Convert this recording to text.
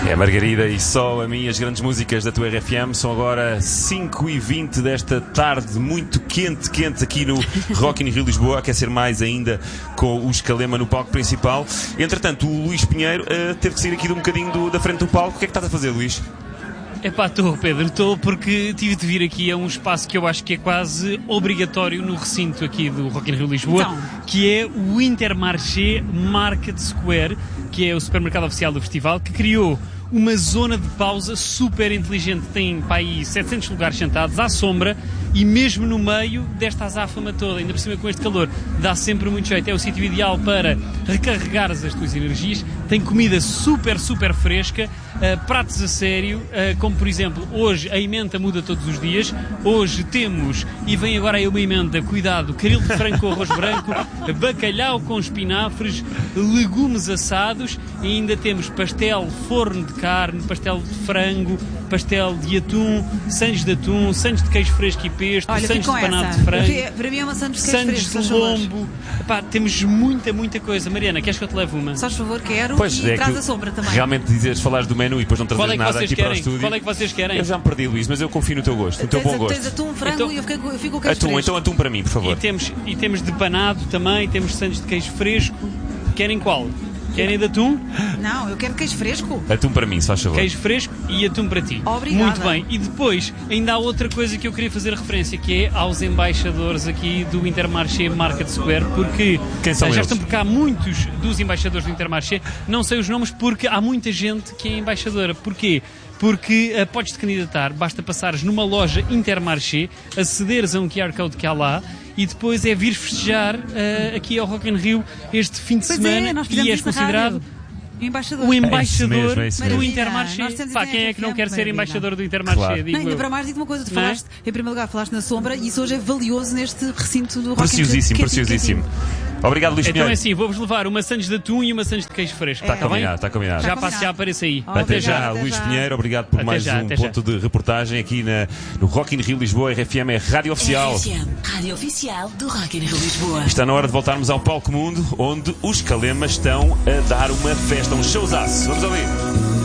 É Margarida e só a mim, as grandes músicas da tua RFM. São agora 5h20 desta tarde muito quente aqui no Rock in Rio Lisboa, a aquecer mais ainda com o Escalema no palco principal. Entretanto, o Luís Pinheiro teve que sair aqui de um bocadinho da frente do palco. O que é que estás a fazer, Luís? Estou, Pedro, estou porque tive de vir aqui a um espaço que eu acho que é quase obrigatório no recinto aqui do Rock in Rio Lisboa, que é o Intermarché Market Square, que é o supermercado oficial do festival, que criou uma zona de pausa super inteligente. Tem para aí 700 lugares sentados à sombra e mesmo no meio desta azáfama toda, ainda por cima com este calor, dá sempre muito jeito. É o sítio ideal para recarregares as tuas energias. Tem comida super fresca, pratos a sério, como por exemplo, hoje a emenda muda todos os dias. Hoje temos, e vem agora aí uma emenda, cuidado, caril de frango com arroz branco, bacalhau com espinafres, legumes assados e ainda temos pastel forno de carne, pastel de frango, pastel de atum, sandes de atum, sandes de queijo fresco e pesto, sandes de panado de frango, para mim é uma sandes de queijo fresco, sandes de lombo. Epá, temos muita coisa. Mariana, queres que eu te leve uma? Só por favor, quero. Pois, e é traz a sombra também. Realmente falares do menu e depois não trazes nada aqui para o estúdio. Qual é que vocês querem? Eu já me perdi, Luís, mas eu confio no teu gosto, no teu bom gosto. Tens atum, frango e eu fico com o queijo fresco. Então atum para mim, por favor. E temos de panado também, temos sandes de queijo fresco. Querem qual? Querem de atum? Não, eu quero queijo fresco. Atum para mim, só faz favor. Queijo fresco e atum para ti. Obrigada. Muito bem. E depois, ainda há outra coisa que eu queria fazer referência, que é aos embaixadores aqui do Intermarché Market Square, porque quem são já eles? estão por cá muitos dos embaixadores do Intermarché. Não sei os nomes porque há muita gente que é embaixadora. Porquê? Porque podes-te candidatar, basta passares numa loja Intermarché, acederes a um QR Code que há lá e depois é vir festejar aqui ao Rock in Rio este fim de semana e és considerado o embaixador do Intermarché. Pá, quem é que não quer ser embaixador do Intermarché? Claro. Digo Ainda eu. para mais, digo uma coisa, tu falaste, em primeiro lugar, falaste na sombra e isso hoje é valioso neste recinto do Rock in Rio. Preciosíssimo. Obrigado, Luís Então Pinheiro. é assim, vou-vos levar uma sandes de atum e uma sandes de queijo fresco. Está combinado. Já aparece aí. Até já, Luís Pinheiro, obrigado por mais um ponto de reportagem aqui no Rock in Rio Lisboa. RFM é Rádio Oficial. RFM, Rádio Oficial do Rock in Rio Lisboa. Está na hora de voltarmos ao Palco Mundo, onde os Calemas estão a dar uma festa, um showzaço. Vamos ouvir.